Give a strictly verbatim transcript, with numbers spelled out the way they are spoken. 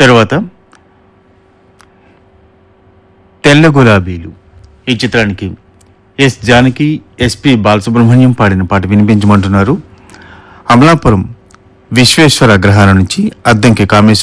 తర్వాత తెల్ల గులాబీలు ఈ చిత్రానికి ఎస్ జానకి ఎస్పి బాలసుబ్రహ్మణ్యం పాడిన పాట వినిపించమంటున్నారు. అమలాపురం విశ్వేశ్వర అగ్రహారం నుంచి అద్దంకి కామేశ్వర